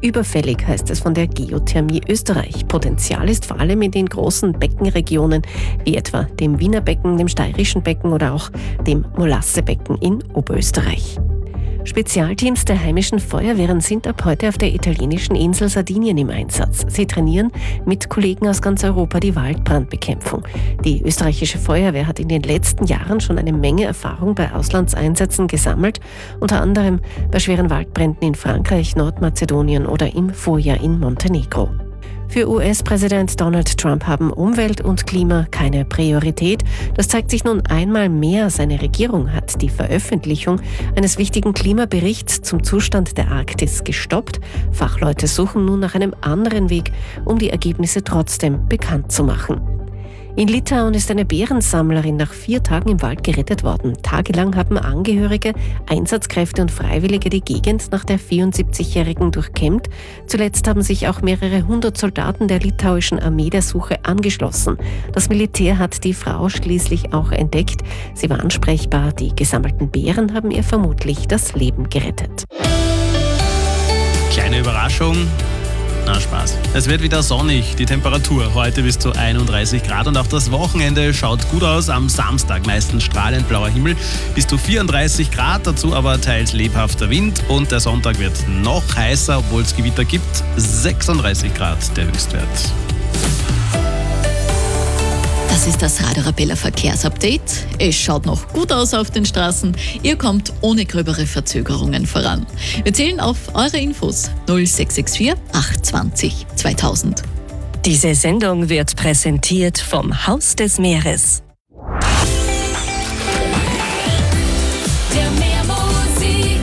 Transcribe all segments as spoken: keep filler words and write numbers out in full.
Überfällig, heißt es von der Geothermie Österreich. Potenzial ist vor allem in den großen Beckenregionen, wie etwa dem Wiener Becken, dem Steirischen Becken oder auch dem Molassebecken in Oberösterreich. Spezialteams der heimischen Feuerwehren sind ab heute auf der italienischen Insel Sardinien im Einsatz. Sie trainieren mit Kollegen aus ganz Europa die Waldbrandbekämpfung. Die österreichische Feuerwehr hat in den letzten Jahren schon eine Menge Erfahrung bei Auslandseinsätzen gesammelt, unter anderem bei schweren Waldbränden in Frankreich, Nordmazedonien oder im Vorjahr in Montenegro. Für U S-Präsident Donald Trump haben Umwelt und Klima keine Priorität. Das zeigt sich nun einmal mehr. Seine Regierung hat die Veröffentlichung eines wichtigen Klimaberichts zum Zustand der Arktis gestoppt. Fachleute suchen nun nach einem anderen Weg, um die Ergebnisse trotzdem bekannt zu machen. In Litauen ist eine Bärensammlerin nach vier Tagen im Wald gerettet worden. Tagelang haben Angehörige, Einsatzkräfte und Freiwillige die Gegend nach der vierundsiebzigjährigen durchkämmt. Zuletzt haben sich auch mehrere hundert Soldaten der litauischen Armee der Suche angeschlossen. Das Militär hat die Frau schließlich auch entdeckt. Sie war ansprechbar. Die gesammelten Bären haben ihr vermutlich das Leben gerettet. Kleine Überraschung. Na, Spaß. Es wird wieder sonnig. Die Temperatur heute bis zu einunddreißig Grad und auch das Wochenende schaut gut aus. Am Samstag meistens strahlend blauer Himmel bis zu vierunddreißig Grad, dazu aber teils lebhafter Wind und der Sonntag wird noch heißer, obwohl es Gewitter gibt. sechsunddreißig Grad der Höchstwert. Das ist das Radio Arabella Verkehrsupdate. Es schaut noch gut aus auf den Straßen. Ihr kommt ohne gröbere Verzögerungen voran. Wir zählen auf eure Infos null sechs sechs vier acht zwei null zweitausend. Diese Sendung wird präsentiert vom Haus des Meeres. Der Meermusik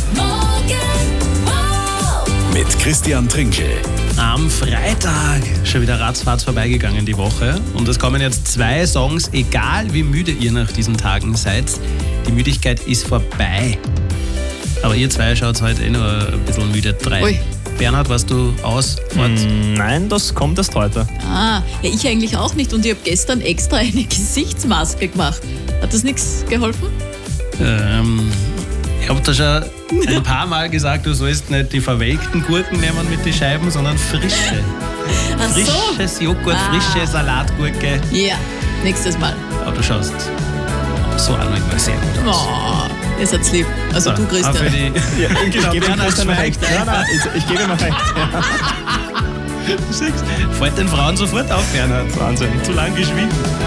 Morgen Mit Christian Trinkel. Am Freitag schon wieder ratzfatz vorbeigegangen die Woche und es kommen jetzt zwei Songs, egal wie müde ihr nach diesen Tagen seid, die Müdigkeit ist vorbei. Aber ihr zwei schaut heute eh noch ein bisschen müde rein. Ui. Bernhard, warst du aus? Mm, nein, das kommt erst heute. Ah, ja, ich eigentlich auch nicht und ich habe gestern extra eine Gesichtsmaske gemacht. Hat das nichts geholfen? Ähm, ich habe da schon ein paar Mal gesagt, du sollst nicht die verwelkten Gurken nehmen mit den Scheiben, sondern frische. Ach so. Frisches Joghurt, Ah. frische Salatgurke. Ja, nächstes Mal. Aber du schaust so auch manchmal sehr gut aus. Oh, ihr seid lieb. Also du, auch für Christian. die Ja, genau, Gib Bernhard Christian schweigt. recht. Nein, nein, ich, ich gebe ihm recht. Ja. Fällt den Frauen sofort auf, Bernhard. Wahnsinn. Zu lang geschwiegen.